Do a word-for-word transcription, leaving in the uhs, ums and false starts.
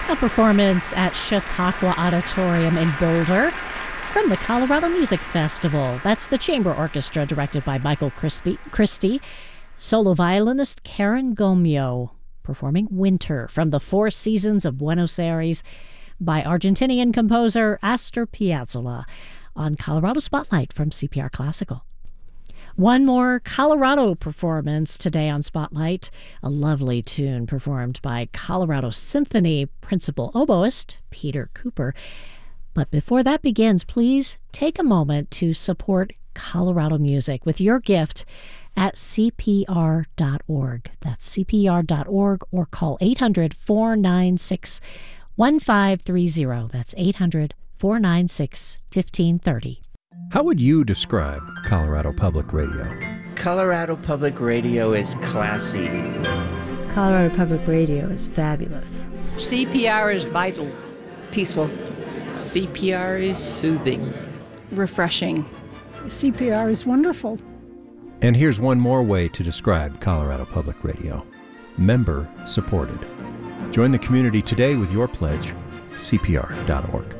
A performance at Chautauqua Auditorium in Boulder from the Colorado Music Festival. That's the chamber orchestra directed by Michael Crispy, Christie. Solo violinist Karen Gomio performing Winter from the Four Seasons of Buenos Aires by Argentinian composer Astor Piazzolla on Colorado Spotlight from C P R Classical. One more Colorado performance today on Spotlight, a lovely tune performed by Colorado Symphony principal oboist Peter Cooper. But before that begins, please take a moment to support Colorado music with your gift at C P R dot org. That's C P R dot org, or call eight hundred, four nine six, one five three zero. That's eight hundred, four nine six, one five three zero. How would you describe Colorado Public Radio? Colorado Public Radio is classy. Colorado Public Radio is fabulous. C P R is vital. Peaceful. C P R is soothing. Refreshing. C P R is wonderful. And here's one more way to describe Colorado Public Radio. Member supported. Join the community today with your pledge, C P R dot org.